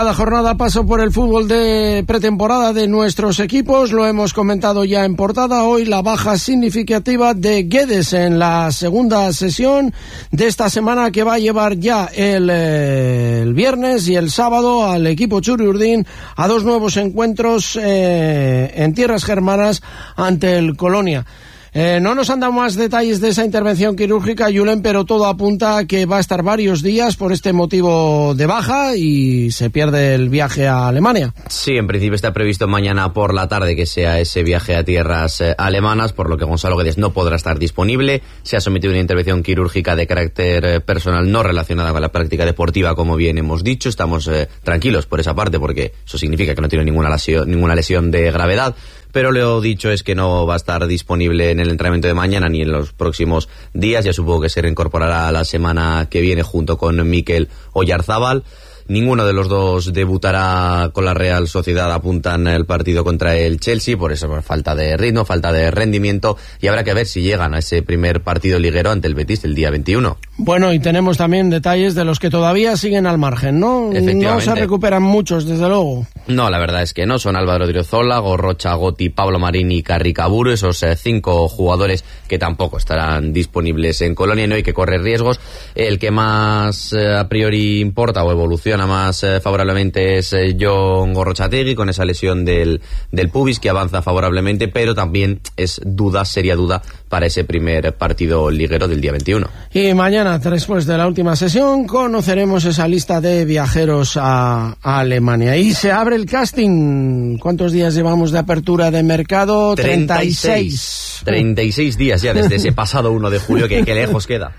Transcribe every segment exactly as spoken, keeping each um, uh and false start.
Cada jornada paso por el fútbol de pretemporada de nuestros equipos, lo hemos comentado ya en portada. Hoy la baja significativa de Guedes en la segunda sesión de esta semana, que va a llevar ya el, eh, el viernes y el sábado al equipo Txuri-Urdin a dos nuevos encuentros eh, en tierras germanas ante el Colonia. Eh, no nos han dado más detalles de esa intervención quirúrgica, Julen, pero todo apunta a que va a estar varios días por este motivo de baja y se pierde el viaje a Alemania. Sí, en principio está previsto mañana por la tarde que sea ese viaje a tierras eh, alemanas, por lo que Gonzalo Guedes no podrá estar disponible. Se ha sometido a una intervención quirúrgica de carácter eh, personal, no relacionada con la práctica deportiva, como bien hemos dicho. Estamos eh, tranquilos por esa parte, porque eso significa que no tiene ninguna lesión, ninguna lesión de gravedad. Pero lo dicho es que no va a estar disponible en el entrenamiento de mañana ni en los próximos días. Ya supongo que se reincorporará la semana que viene junto con Mikel Oyarzábal. Ninguno de los dos debutará con la Real Sociedad, apuntan el partido contra el Chelsea, por eso por falta de ritmo, falta de rendimiento, y habrá que ver si llegan a ese primer partido liguero ante el Betis el día veintiuno. Bueno, y tenemos también detalles de los que todavía siguen al margen, ¿no? No se recuperan muchos, desde luego. No, la verdad es que no, son Álvaro Odriozola, Gorrocha, Gotti, Pablo Marín y Carricaburu, esos eh, cinco jugadores que tampoco estarán disponibles en Colonia, y no hay que correr riesgos. El que más eh, a priori importa o evoluciona más eh, favorablemente es eh, Jon Gorrotxategi, con esa lesión del, del pubis, que avanza favorablemente, pero también es duda, seria duda, para ese primer partido liguero del día veintiuno. Y mañana, después de la última sesión, conoceremos esa lista de viajeros a, a Alemania. Y se abre el casting. ¿Cuántos días llevamos de apertura de mercado? treinta y seis. treinta y seis días ya desde ese pasado uno de julio, que, que lejos queda.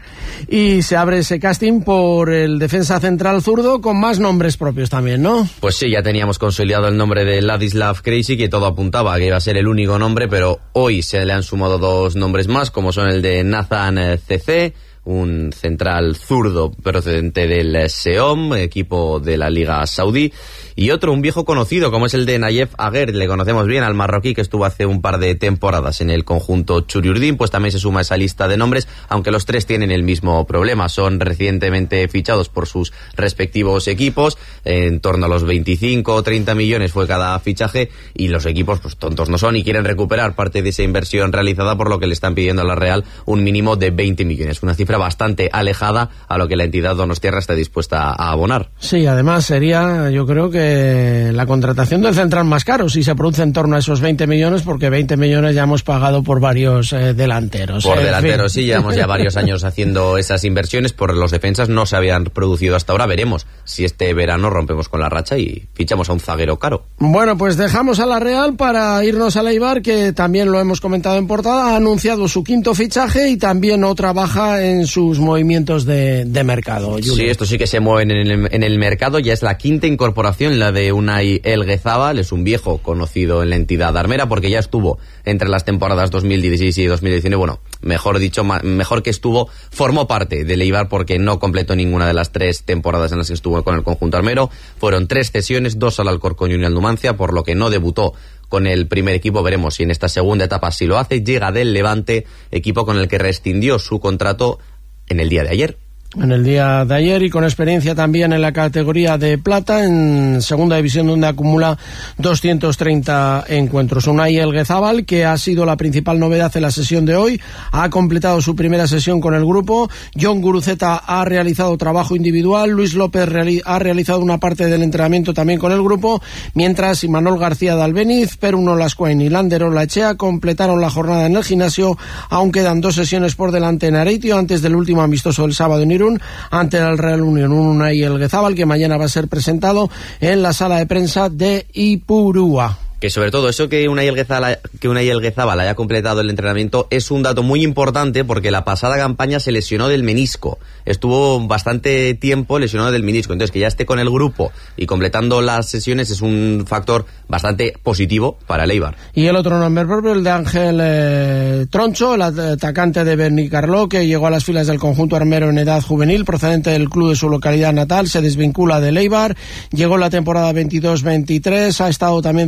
Y se abre ese casting por el defensa central zurdo, con más nombres propios también, ¿no? Pues sí, ya teníamos consolidado el nombre de Ladislav Krejci, que todo apuntaba a que iba a ser el único nombre, pero hoy se le han sumado dos nombres más, como son el de Nathan Cece, un central zurdo procedente del Seom, equipo de la Liga Saudí, y otro, un viejo conocido, como es el de Nayef Aguer. Le conocemos bien al marroquí, que estuvo hace un par de temporadas en el conjunto Txuri-Urdin, pues también se suma a esa lista de nombres, aunque los tres tienen el mismo problema. Son recientemente fichados por sus respectivos equipos, en torno a los veinticinco o treinta millones fue cada fichaje, y los equipos pues tontos no son y quieren recuperar parte de esa inversión realizada, por lo que le están pidiendo a la Real un mínimo de veinte millones, una cifra bastante alejada a lo que la entidad donostiarra está dispuesta a abonar. Sí, además sería, yo creo que la contratación del central más caro si se produce en torno a esos veinte millones, porque veinte millones ya hemos pagado por varios eh, delanteros. Por eh, delanteros, sí, llevamos ya varios años haciendo esas inversiones. Por los defensas no se habían producido hasta ahora. Veremos si este verano rompemos con la racha y fichamos a un zaguero caro. Bueno, pues dejamos a la Real para irnos a la Eibar, que también lo hemos comentado en portada. Ha anunciado su quinto fichaje y también otra baja en sus movimientos de, de mercado. Julio. Sí, esto sí que se mueven en el, en el mercado. Ya es la quinta incorporación, la de Unai Elguezábal. Es un viejo conocido en la entidad armera, porque ya estuvo entre las temporadas dos mil dieciséis y dos mil diecinueve. Bueno, mejor dicho, mejor que estuvo, formó parte del Eibar, porque no completó ninguna de las tres temporadas en las que estuvo con el conjunto armero. Fueron tres cesiones, dos al Alcorcón y una al Numancia, por lo que no debutó con el primer equipo. Veremos si en esta segunda etapa sí lo hace. Llega del Levante, equipo con el que rescindió su contrato en el día de ayer. En el día de ayer, y con experiencia también en la categoría de plata, en segunda división, donde acumula doscientos treinta encuentros. Unai Elguezábal, que ha sido la principal novedad en la sesión de hoy, ha completado su primera sesión con el grupo. Jon Guruceta ha realizado trabajo individual, Luis López reali- ha realizado una parte del entrenamiento también con el grupo, mientras Imanol García de Albeniz, Peruno Lascuain y Lander Olaechea completaron la jornada en el gimnasio. Aún quedan dos sesiones por delante en Areitio, antes del último amistoso del sábado en Irún, ante el Real Unión. Un Unai Elguezábal que mañana va a ser presentado en la sala de prensa de Ipurúa. Que sobre todo eso que Unai Elguezábal, que Unai Elguezábal haya completado el entrenamiento es un dato muy importante, porque la pasada campaña se lesionó del menisco. Estuvo bastante tiempo lesionado del menisco. Entonces, que ya esté con el grupo y completando las sesiones es un factor bastante positivo para el Eibar. Y el otro nombre propio, el de Ángel eh, Troncho, el atacante de Benicarló, que llegó a las filas del conjunto armero en edad juvenil, procedente del club de su localidad natal, se desvincula del Eibar. Llegó la temporada veintidós veintitrés, ha estado también cedido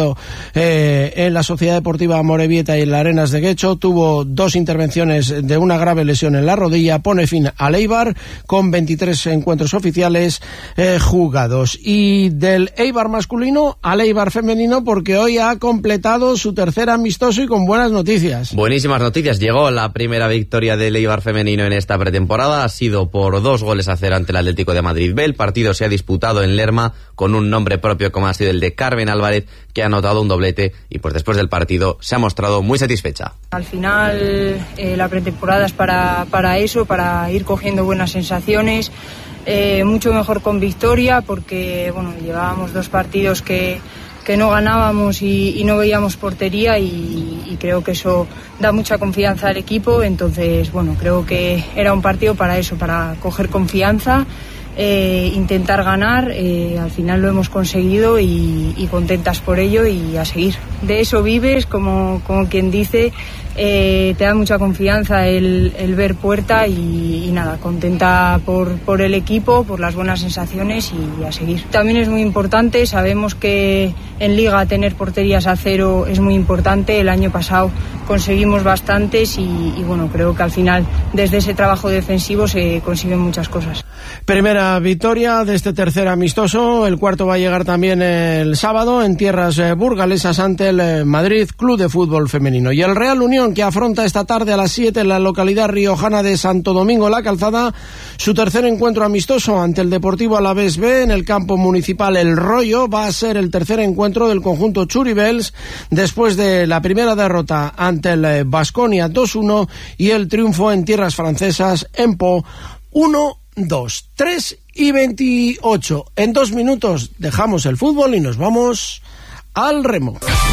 partido eh, en la Sociedad Deportiva Amorebieta y en la Arenas de Guecho. Tuvo dos intervenciones de una grave lesión en la rodilla. Pone fin al Eibar con veintitrés encuentros oficiales eh, jugados. Y del Eibar masculino al Eibar femenino, porque hoy ha completado su tercer amistoso y con buenas noticias. Buenísimas noticias. Llegó la primera victoria del Eibar femenino en esta pretemporada. Ha sido por dos goles a cero ante el Atlético de Madrid B. El partido se ha disputado en Lerma con un nombre propio como ha sido el de Carmen Álvarez, que ha anotado un doblete y pues después del partido se ha mostrado muy satisfecha. Al final eh, la pretemporada es para, para eso, para ir cogiendo buenas sensaciones, eh, mucho mejor con victoria, porque bueno, llevábamos dos partidos que, que no ganábamos y, y no veíamos portería, y, y creo que eso da mucha confianza al equipo. Entonces bueno, creo que era un partido para eso, para coger confianza, Eh, intentar ganar. Eh, al final lo hemos conseguido y, y contentas por ello, y a seguir. De eso vives, como, como quien dice, eh, te da mucha confianza el, el ver puerta y, y nada, contenta por, por el equipo, por las buenas sensaciones y a seguir. También es muy importante, sabemos que en Liga tener porterías a cero es muy importante. El año pasado conseguimos bastantes y, y bueno, creo que al final desde ese trabajo defensivo se consiguen muchas cosas. Primera victoria de este tercer amistoso. El cuarto va a llegar también el sábado en tierras eh, burgalesas ante el eh, Madrid Club de Fútbol Femenino. Y el Real Unión, que afronta esta tarde a las siete en la localidad riojana de Santo Domingo la Calzada su tercer encuentro amistoso ante el Deportivo Alavés B en el campo municipal El Rollo. Va a ser el tercer encuentro del conjunto Churibels después de la primera derrota ante el Baskonia dos uno y el triunfo en tierras francesas en Po uno dos, tres y veintiocho. En dos minutos dejamos el fútbol y nos vamos al remo.